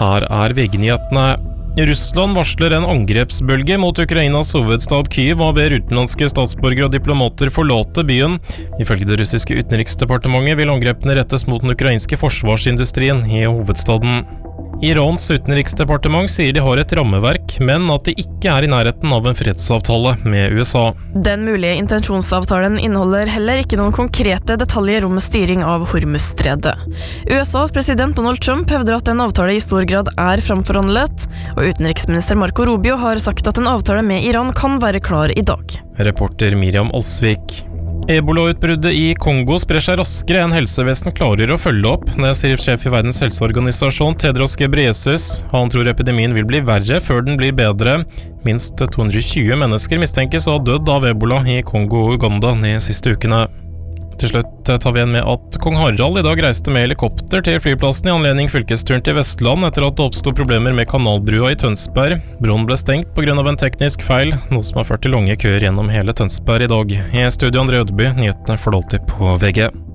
Her VG-nyhetene. Russland varsler en angrepsbølge mot Ukrainas hovedstad Kyiv og ber utenlandske statsborgere og diplomater forlate byen. Ifølge det russiske utenriksdepartementet vil angrepene rettes mot den ukrainske forsvarsindustrien i hovedstaden. Irans utenriksdepartement sier de har et rammeverk, men at de ikke i nærheten av en fredsavtale med USA. Den mulige intensjonsavtalen inneholder heller ikke noen konkrete detaljer om styring av Hormuzstredet. USAs president Donald Trump hevder at en avtale i stor grad framforhandlet, og utenriksminister Marco Rubio har sagt at en avtale med Iran kan være klar i dag. Reporter Miriam Alsvik. Ebola-utbruddet i Kongo sprer seg raskere enn helsevesen klarer å følge opp, det sier sjef i Verdens helseorganisasjon Tedros Ghebreyesus. Han tror epidemien vil bli verre før den blir bedre. Minst 220 mennesker mistenkes å ha dødd av ebola i Kongo og Uganda de siste ukene. Til slutt tar vi igjen med at kong Harald i dag reiste med helikopter til flyplassen i anledning fylkesturen til Vestland etter at det oppstod problemer med kanalbrua i Tønsberg. Broen ble stengt på grunn av en teknisk feil, noe som har ført til lange køer gjennom hele Tønsberg i dag. I studio André Ødeby, nyhetene får du alltid på VG.